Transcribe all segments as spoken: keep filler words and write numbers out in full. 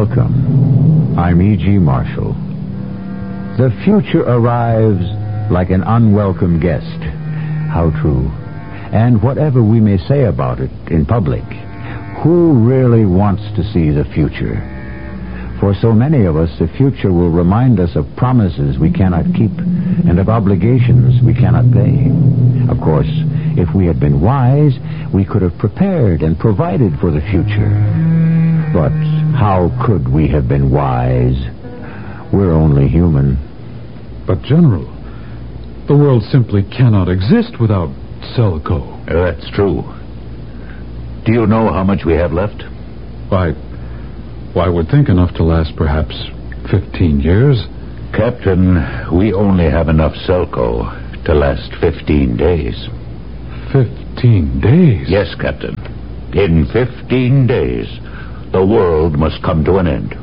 Welcome. I'm E G. Marshall. The future arrives like an unwelcome guest. How true. And whatever we may say about it in public, who really wants to see the future? For so many of us, the future will remind us of promises we cannot keep and of obligations we cannot pay. Of course, if we had been wise, we could have prepared and provided for the future. But how could we have been wise? We're only human. But, General, the world simply cannot exist without Selco. That's true. Do you know how much we have left? Why, why, I would think enough to last perhaps fifteen years. Captain, we only have enough Selco to last fifteen days. Fifteen days? Yes, Captain. In fifteen days, the world must come to an end.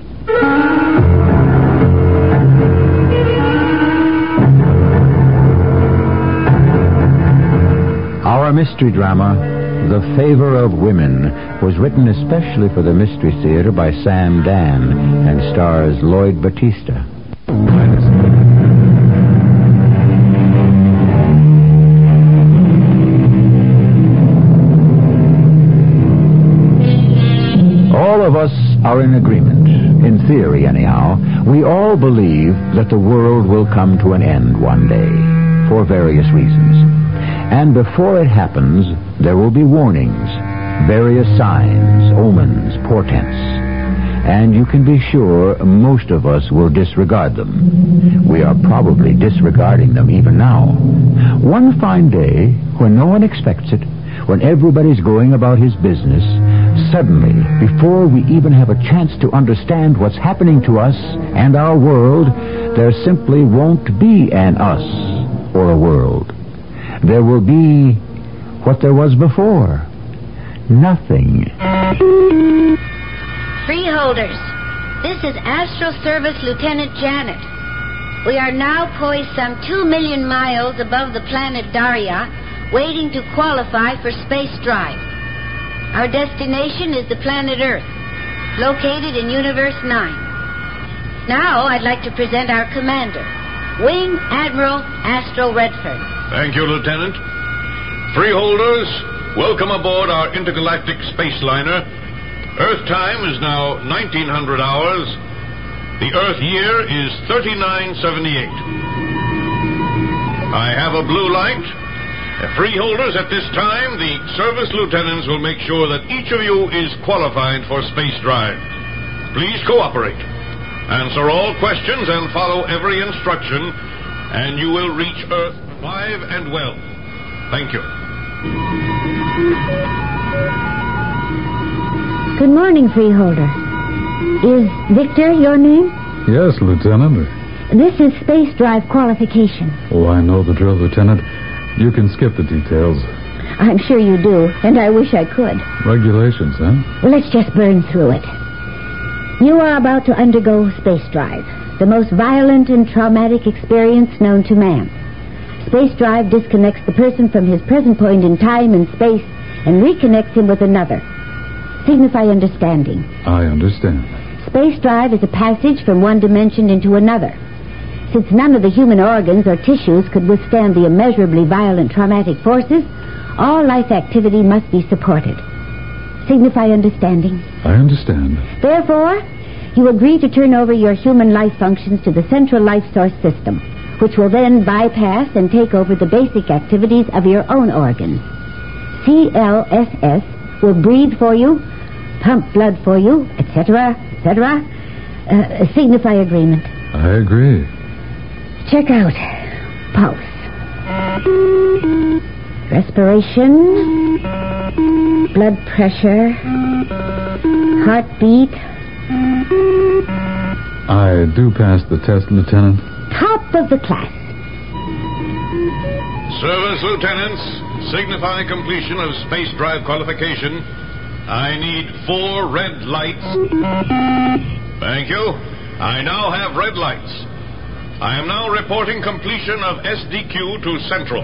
Our mystery drama, The Favor of Women, was written especially for the Mystery Theater by Sam Dan and stars Lloyd Battista. All of us are in agreement, in theory anyhow. We all believe that the world will come to an end one day, for various reasons. And before it happens, there will be warnings, various signs, omens, portents. And you can be sure most of us will disregard them. We are probably disregarding them even now. One fine day, when no one expects it, when everybody's going about his business, suddenly, before we even have a chance to understand what's happening to us and our world, there simply won't be an us or a world. There will be what there was before. Nothing. Freeholders, this is Astral Service Lieutenant Janet. We are now poised some two million miles above the planet Daria, waiting to qualify for space drive. Our destination is the planet Earth, located in Universe nine. Now I'd like to present our commander, Wing Admiral Astral Redfern. Thank you, Lieutenant. Freeholders, welcome aboard our intergalactic space liner. Earth time is now nineteen hundred hours. The Earth year is thirty-nine seventy-eight. I have a blue light. Freeholders, at this time, the service lieutenants will make sure that each of you is qualified for space drive. Please cooperate. Answer all questions and follow every instruction, and you will reach Earth alive and well. Thank you. Good morning, Freeholder. Is Victor your name? Yes, Lieutenant. This is space drive qualification. Oh, I know the drill, Lieutenant. You can skip the details. I'm sure you do, and I wish I could. Regulations, huh? Well, let's just burn through it. You are about to undergo space drive, the most violent and traumatic experience known to man. Space drive disconnects the person from his present point in time and space and reconnects him with another. Signify understanding. I understand. Space drive is a passage from one dimension into another. Since none of the human organs or tissues could withstand the immeasurably violent traumatic forces, all life activity must be supported. Signify understanding. I understand. Therefore, you agree to turn over your human life functions to the central life source system, which will then bypass and take over the basic activities of your own organs. C L S S will breathe for you, pump blood for you, et cetera, et cetera. Uh, signify agreement. I agree. Check out. Pulse. Respiration. Blood pressure. Heartbeat. I do pass the test, Lieutenant. Top of the class. Service lieutenants, signify completion of space drive qualification. I need four red lights. Thank you. I now have red lights. I am now reporting completion of S D Q to Central.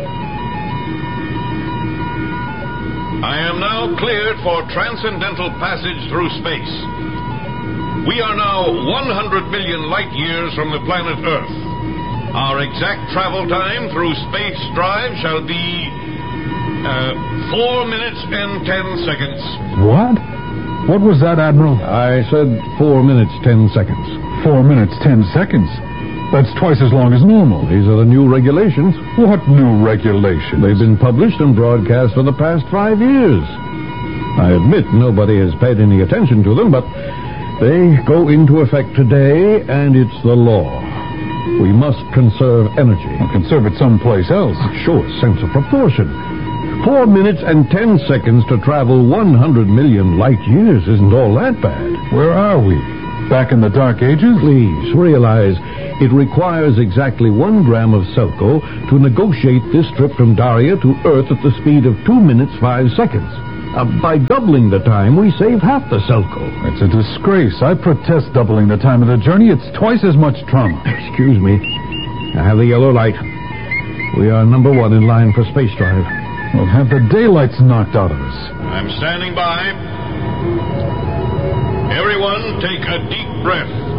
I am now cleared for transcendental passage through space. We are now one hundred million light years from the planet Earth. Our exact travel time through space drive shall be uh, four minutes and ten seconds. What? What was that, Admiral? I said four minutes, ten seconds. Four minutes, ten seconds? That's twice as long as normal. These are the new regulations. What new regulations? They've been published and broadcast for the past five years. I admit nobody has paid any attention to them, but they go into effect today, and it's the law. We must conserve energy. Well, conserve it someplace else. Show a sense of proportion. Four minutes and ten seconds to travel one hundred million light years isn't all that bad. Where are we? Back in the Dark Ages? Please, realize it requires exactly one gram of Selco to negotiate this trip from Daria to Earth at the speed of two minutes, five seconds. Uh, by doubling the time, we save half the Selco. It's a disgrace. I protest doubling the time of the journey. It's twice as much trauma. Excuse me. I have the yellow light. We are number one in line for space drive. We'll have the daylights knocked out of us. I'm standing by. Everyone, take a deep breath.